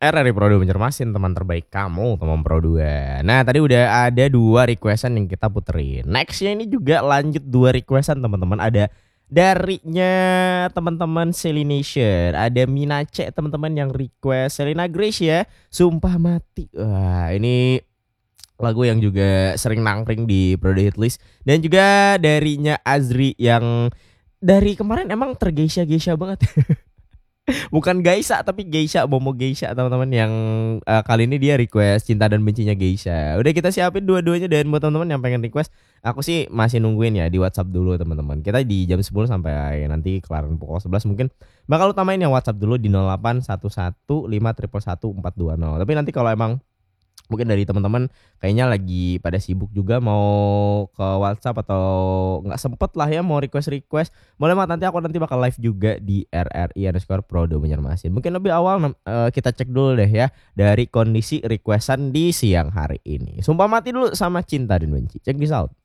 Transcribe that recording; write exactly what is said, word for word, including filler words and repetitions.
R R I Pro dua Banjarmasin, teman terbaik kamu, teman Pro dua. Nah, tadi udah ada dua requestan yang kita puterin. Nextnya ini juga lanjut dua requestan teman-teman. Ada darinya teman-teman Selination, ada Minace teman-teman yang request Selena Grace ya, Sumpah Mati. Wah, ini lagu yang juga sering nangkring di Pro dua Hitlist. Dan juga darinya Azri yang dari kemarin emang tergeisha-geisha banget. Bukan Gaisa tapi Geisha, Momo Geisha teman-teman yang uh, kali ini dia request Cinta dan Bencinya Geisha. Udah kita siapin dua-duanya, dan buat teman-teman yang pengen request, aku sih masih nungguin ya di WhatsApp dulu teman-teman. Kita di jam sepuluh sampai nanti kelarin pukul sebelas mungkin bakal utamain yang WhatsApp dulu di nol delapan satu satu lima satu satu empat dua nol. Tapi nanti kalau emang mungkin dari teman-teman kayaknya lagi pada sibuk juga mau ke WhatsApp atau nggak sempet lah ya mau request-request, boleh banget, nanti aku nanti bakal live juga di R R I underscore Pro dua Banjarmasin. Mungkin lebih awal uh, kita cek dulu deh ya dari kondisi requestan di siang hari ini. Sumpah Mati dulu sama Cinta dan Benci. Check this out.